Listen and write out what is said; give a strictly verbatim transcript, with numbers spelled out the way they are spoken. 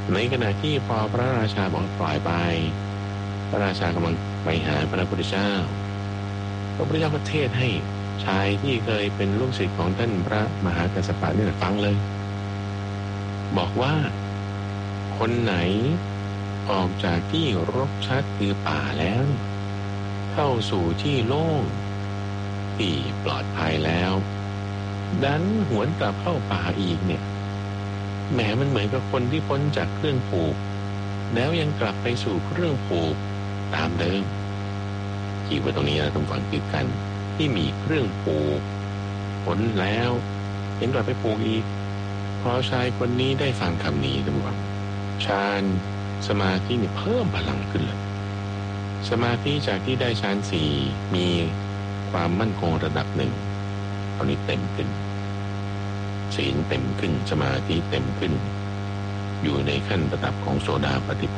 ในขณะที่พอพระราชาบอกปล่อยไปพระราชากำลังไปหาพระพุทธเจ้าพระพุทธเจ้าก็เทศให้ชายที่เคยเป็นลูกศิษย์ของท่านพระมหากัสสปะนี่ฟังเลยบอกว่าคนไหนออกจากที่รกชัดคือป่าแล้วเข้าสู่ที่โล่งที่ปลอดภัยแล้วดันหวนกลับเข้าป่าอีกเนี่ยแหมมันเหมือนกับคนที่พ้นจากเครื่องผูกแล้วยังกลับไปสู่เครื่องผูกตามเดิมที่ว่าตรงนี้เราต้องฟังติดกันที่มีเครื่องผูกพ้นแล้วยังกลับไปผูกอีกเพราะชายคนนี้ได้ฟังคำนี้ทุกวันฌานสมาธินี่เพิ่มพลังขึ้นเลยสมาธิจากที่ได้ฌานสี่มีความมั่นคงระดับหนึ่งตอนนี้เต็มขึ้นศีลเต็มขึ้นสมาธิเต็มขึ้นอยู่ในขั้นระดับของโสดาปัตติ